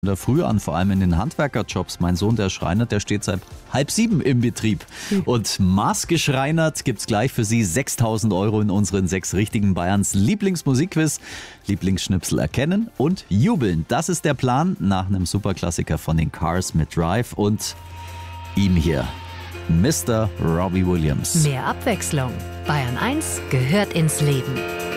In der Früh an, vor allem in den Handwerkerjobs. Mein Sohn, der Schreiner, der steht seit 6:30 im Betrieb. Und maßgeschreinert gibt's gleich für Sie 6.000 Euro in unseren 6 richtigen Bayerns Lieblingsmusikquiz. Lieblingsschnipsel erkennen und jubeln. Das ist der Plan nach einem Superklassiker von den Cars mit Drive und ihm hier, Mr. Robbie Williams. Mehr Abwechslung. Bayern 1 gehört ins Leben.